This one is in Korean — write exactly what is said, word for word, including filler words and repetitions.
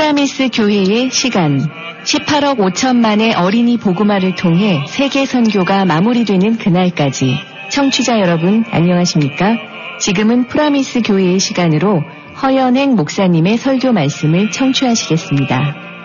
프라미스 교회의 시간. 십팔억 오천만의 어린이 복음화를 통해 세계 선교가 마무리되는 그날까지. 청취자 여러분 안녕하십니까? 지금은 프라미스 교회의 시간으로 허연행 목사님의 설교 말씀을 청취하시겠습니다.